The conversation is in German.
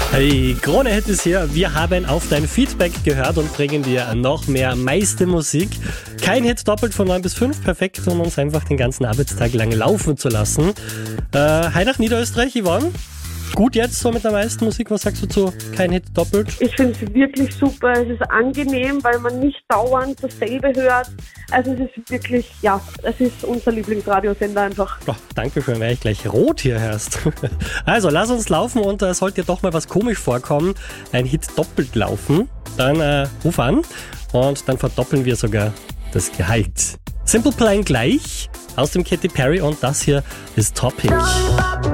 Hey, Krone Hit ist hier. Wir haben auf dein Feedback gehört und bringen dir noch mehr meiste Musik. Kein Hit doppelt von 9 bis 5. Perfekt, um uns einfach den ganzen Arbeitstag lang laufen zu lassen. Hi nach Niederösterreich, Yvonne. Gut jetzt so mit der meisten Musik. Was sagst du zu Kein Hit doppelt? Ich finde es wirklich super. Es ist angenehm, weil man nicht dauernd dasselbe hört. Also es ist wirklich, es ist unser Lieblingsradiosender einfach. Oh, danke schön, weil ich gleich rot hier hörst. Also, lass uns laufen und sollte dir doch mal was komisch vorkommen, ein Hit doppelt laufen, dann ruf an und dann verdoppeln wir sogar das Gehalt. Simple Plan gleich aus dem Katy Perry und das hier ist Topic.